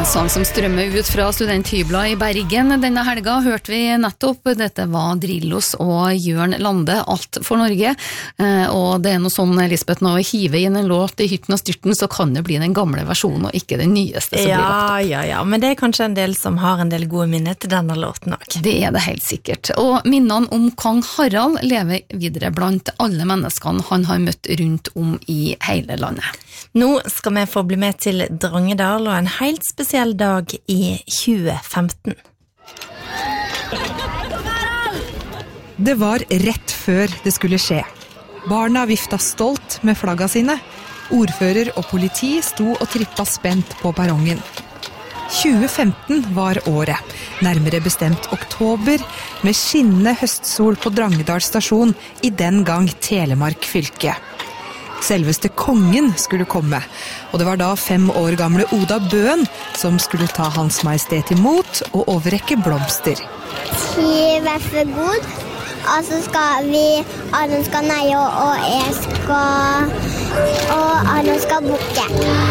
sang som strømmer ut fra studenthybler I Bergen. Denne helga hørte vi nettopp, dette var Drillos og Jørn Lande, Alt for Norge. Og det noe sånn, Lisbeth, når vi hiver inn en låt I hytten og styrten, så kan det bli den gamle versjonen og ikke den nyeste som blir lagt opp. Ja, men det kanskje en del som har en del gode minner til denne låten også. Det det helt sikkert. Og minnene om Kong Harald lever videre blant alle menneskene han har møtt rundt om I hele landet. Nå skal vi få bli med til Drangedal og en helt spesiell dag I 2015. Det var rett før det skulle skje. Barna vifta stolt med flagga sine. Ordfører og politi sto og trippa spent på perrongen. 2015 var året, nærmere bestemt oktober, med skinnende høstsol på Drangedal stasjon I den gang Telemark fylke. Selveste kongen skulle komme, og det var da 5 år gamle Oda Bøen som skulle ta hans majestet imot og overrekke blomster. Vær så god, og så skal Arne skal neie, og jeg skal, og Arne skal bukke.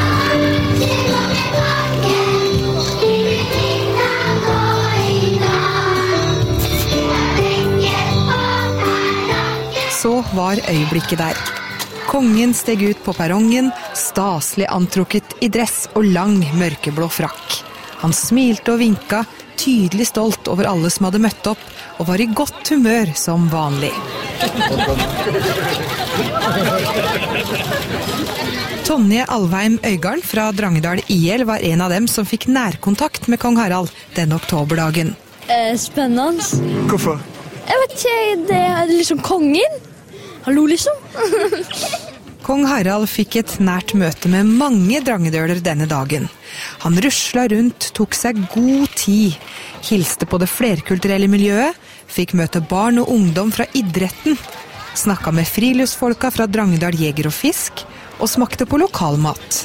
Så var øyeblikket der. Kongen steg ut på perrongen, staselig antrukket I dress og lang mørkeblå frakk. Han smilte og vinka, tydelig stolt over alle som hadde møtt opp, og var I godt humør som vanlig. Tonje Alvheim Øygarden fra Drangedal IL var en av dem som fikk nærkontakt med kong Harald den oktoberdagen. Spennende. Hvorfor? Jeg vet ikke, det liksom kongen. Hallo liksom. Kong Harald fikk et nært møte med mange drangedøler denne dagen. Han rusla rundt, tok seg god tid, hilste på det flerkulturelle miljøet, fikk møte barn og ungdom fra idretten, snakket med friluftsfolka fra Drangedal Jeger og Fisk, og smakte på lokalmat.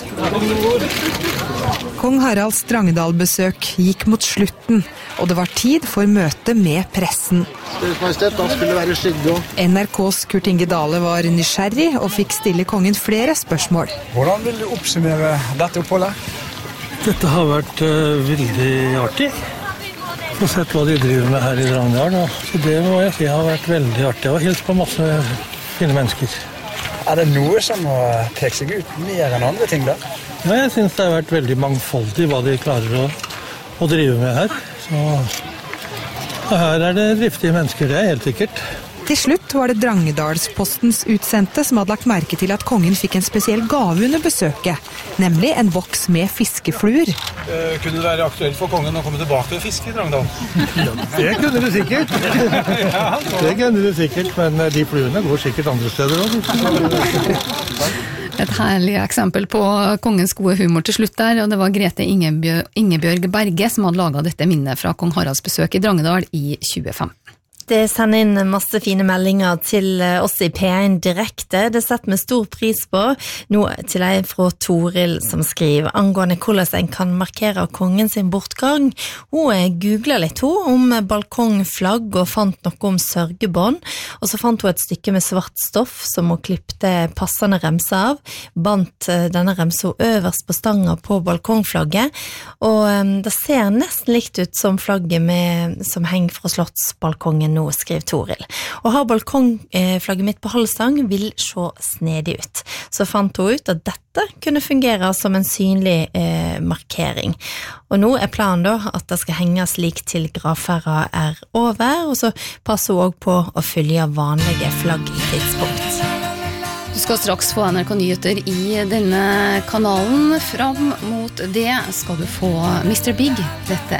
Kong Haralds Drangedal-besøk gikk mot slutten, og det var tid for møte med pressen. Deres Majestet, da skulle det være skygge. NRKs Kurt Inge Dale var nysgjerrig og fikk stille kongen flere spørsmål. Hvordan vil du oppsummere dette oppholdet? Dette har vært veldig artig. Få sett hva de driver med her I Drangedal. Så det må jeg si har vært veldig artig. Og hilst på masse fine mennesker. Det noe som har pekt seg ut mer enn andre ting da? Ja, jeg synes det har vært veldig mangfoldig hva de klarer å drive med her. Så her det driftige mennesker, det helt sikkert. Til slutt var det Drangedalspostens utsendte som hadde lagt merke til at kongen fikk en spesiell gave under besøket, nemlig en boks med fiskefluer. Kunne det være aktuelt for kongen å komme tilbake og fiske I Drangedal? Det kunne det sikkert. Det kunne det sikkert, men de fluene går sikkert andre steder også. Et herlig eksempel på kongens gode humor til slutt der, og det var Grete Ingebjørg Berge som hadde laget dette minnet fra kong Haralds besøk I Drangedal I 2015. Det sender inn masse fine meldinger til oss I P1 direkte. Det setter vi stor pris på. Nå til en fra Toril som skriver angående hvordan en kan markere kongen sin bortgang. Hun googlet litt om balkongflagg og fant noe om sørgebånd. Og så fant hun et stykke med svart stoff som hun klippte passende remser av. Bandt denne remsa øverst på stanga på balkongflagget. Og det ser nesten likt ut som flagget som henger fra slottsbalkongen nå, skriver Toril. Og har balkongflagget mitt på halvstang vil se snedig ut. Så fant hun ut at dette kunne fungere som en synlig markering. Og nå planen da at det skal henges slik til gravferda over, og så passer hun også på å følge vanlige flaggtidspunkt. Du skal straks få NRK Nyheter I denne kanalen. Fram mot det skal du få Mr. Big. Dette